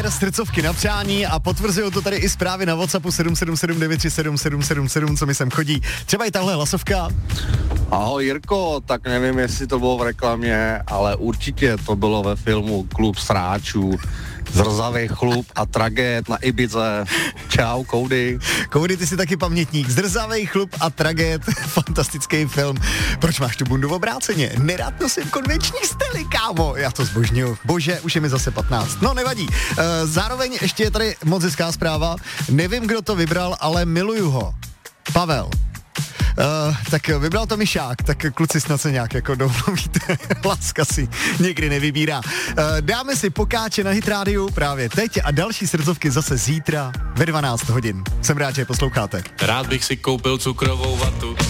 Srdcovky na přání a potvrzují to tady i zprávy na WhatsAppu 777937777, co mi sem chodí. Třeba i tahle hlasovka. Ahoj Jirko, tak nevím, jestli to bylo v reklamě, ale určitě to bylo ve filmu Klub sráčů. Zrzavý chlup a tragéd na Ibize. Čau, Koudy. Koudy, ty jsi taky pamětník. Zrzavej chlup a tragéd. Fantastický film. Proč máš tu bundu v obráceně? Nerád nosím konvenční styly, kámo. Já to zbožňuju. Bože, už je mi zase 15. No, nevadí. Zároveň ještě je tady moc hezká zpráva. Nevím, kdo to vybral, ale miluju ho. Pavel. Tak vybral to Myšák, tak kluci snad se nějak jako domluvíte, láska si někdy nevybírá. Dáme si pokáče na Hit Radio právě teď a další srdcovky zase zítra ve 12 hodin. Jsem rád, že je posloucháte. Rád bych si koupil cukrovou vatu.